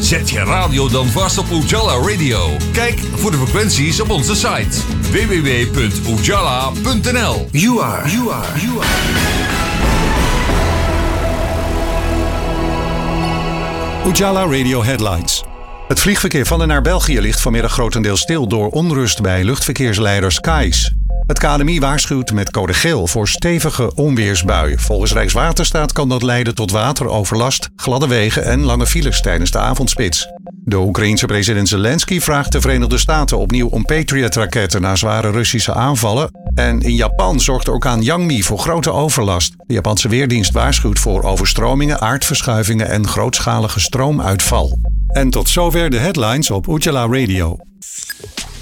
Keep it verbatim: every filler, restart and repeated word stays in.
Zet je radio dan vast op Ujala Radio. Kijk voor de frequenties op onze site w w w punt ujala punt n l. You are, you are, you are. Ujala Radio Headlines. Het vliegverkeer van en naar België ligt vanmiddag grotendeels stil door onrust bij luchtverkeersleider Skies. Het K N M I waarschuwt met code geel voor stevige onweersbuien. Volgens Rijkswaterstaat kan dat leiden tot wateroverlast, gladde wegen en lange files tijdens de avondspits. De Oekraïense president Zelensky vraagt de Verenigde Staten opnieuw om Patriot-raketten na zware Russische aanvallen. En in Japan zorgt de orkaan Yangmi voor grote overlast. De Japanse Weerdienst waarschuwt voor overstromingen, aardverschuivingen en grootschalige stroomuitval. En tot zover de headlines op Ujala Radio.